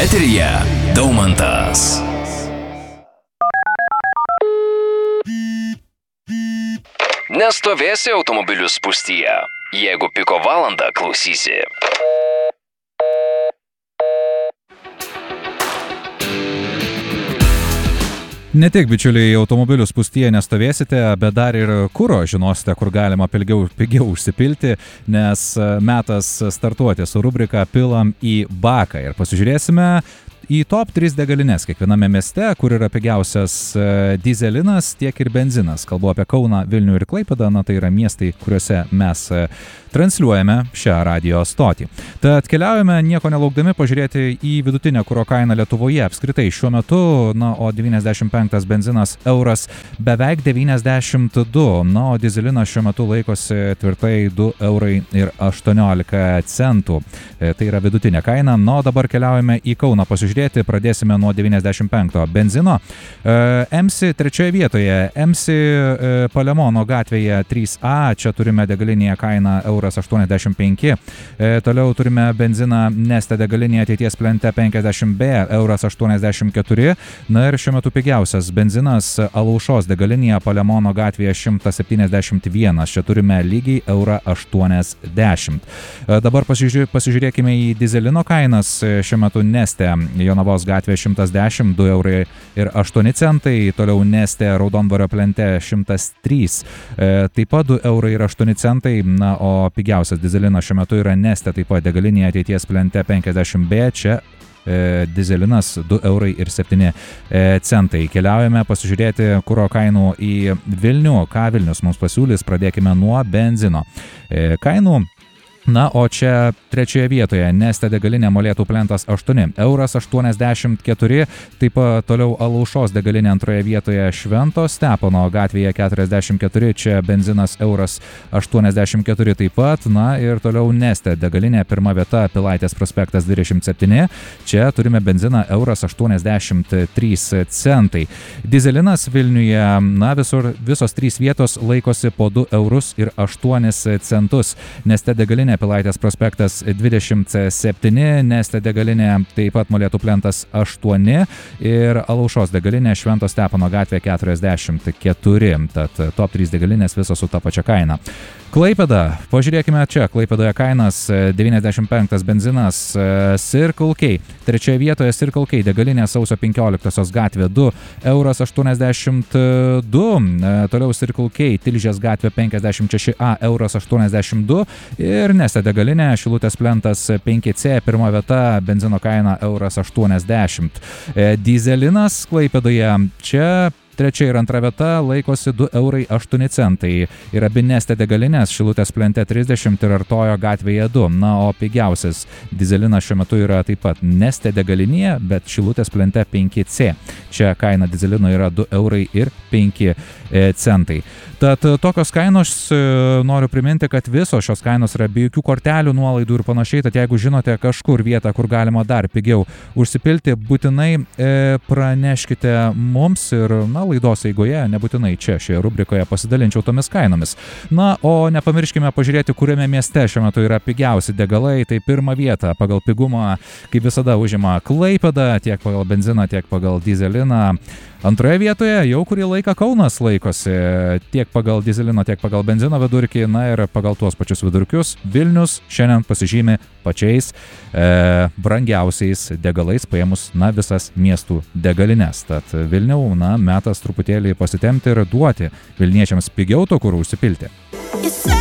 Eteryje Daumantas. Nestovėsi automobilių spūstyje, jeigu piko valandą klausysi. Ne tik, bičiuliai, automobilių spūstyje nestovėsite, bet dar ir kuro žinosite, kur galima pigiau užsipilti, nes metas startuoti su rubrika Pilam į baką. Ir pasižiūrėsime į top 3 degalinės kiekviename mieste, kur yra pigiausias dyzelinas, tiek ir benzinas. Kalbu apie Kauną, Vilnių ir Klaipėdą, tai yra miestai, kuriuose mes transliuojame šią radio stotį. Tad keliaujame nieko nelaukdami pažiūrėti į vidutinę kuro kainą Lietuvoje. Apskritai šiuo metu, o 95 benzinas euras beveik 92, o dyzelinas šiuo metu laikosi tvirtai 2,18 €. Tai yra vidutinė kaina. O dabar keliaujame į Kauną pasižiūrėti. Pradėsime nuo 95 benzino. MC trečioje vietoje, MC Palemono gatvėje 3A, čia turime degalinėje kainą €1,85. Toliau turime benziną Neste degalinėje Ateities plente 50B, €1,84. Ir šiuo metu pigiausias benzinas Alaušos degalinėje Palemono gatvėje 171. Čia turime lygiai €1,80. Dabar pasižiūrėkime į dyzelino kainas. Šiuo metu Neste Jonavos gatvė 110, €2,08. Toliau Neste Raudondvario plente 103, taip pat €2,08. O pigiausias dyzelinas šiuo metu yra Neste, taip pat degalinėje Ateities plente 50B, čia dyzelinas €2,07. Keliaujame pasižiūrėti kuro kainų į Vilnių. Ką Vilnius mums pasiūlys? Pradėkime nuo benzino kainų. O čia trečioje vietoje Neste degalinė Molėtų plentas 8, €1,84. Taip pat toliau Alaušos degalinė antroje vietoje Švento Stepono gatvėje 44, čia benzinas €1,84 taip pat. Ir toliau Neste degalinė pirma vieta Pilaitės prospektas 27, čia turime benziną €1,83. Dyzelinas Vilniuje, visos 3 vietos laikosi po €2,08. Neste degalinė Pilaitės prospektas 27, Neste degalinė taip pat Molėtų plentas 8 ir Alaušos degalinė Švento Stepono gatvė 44. Tad top 3 degalinės visos su ta pačia kaina. Klaipėda, pažiūrėkime čia, Klaipėdoje kainas 95 benzinas Circle K. Trečioje vietoje Circle K degalinė Sausio 15 gatvė 2,82 €. Toliau Circle K Tilžės gatvė 56A €1,82 ir Neste degalinė Šilutės plentas 5C pirma vieta benzino kaina €1,80. Dyzelinas Klaipėdoje čia trečia ir antra vieta laikosi €2,08 ir abi Neste degalinės Šilutės plente 30 ir Artojo gatvėje 2. O pigiausias dyzelinas šiuo metu yra taip pat Neste degalinėje, bet Šilutės plente 5C. Čia kaina dyzelino yra €2,05. Tad tokios kainos, noriu priminti, kad visos šios kainos yra be jokių kortelių, nuolaidų ir panašiai. Tad jeigu žinote kažkur vietą, kur galima dar pigiau užsipilti, būtinai praneškite mums ir laidos eigoje, nebūtinai čia šioje rubrikoje pasidalinčiau tomis kainomis. O nepamirškime pažiūrėti, kuriame mieste šiuo metu yra pigiausi degalai. Tai pirmą vietą pagal pigumą, kaip visada, užima Klaipėda, tiek pagal benziną, tiek pagal dyzeliną. Antroje vietoje jau kurį laiką Kaunas laikosi tiek pagal dyzelino, tiek pagal benzino vidurkį, ir pagal tuos pačius vidurkius Vilnius šiandien pasižymi pačiais brangiausiais degalais paėmus visas miestų degalines. Tad Vilniau, metas truputėlį pasitempti ir duoti vilniečiams pigiau to kurų užsipilti.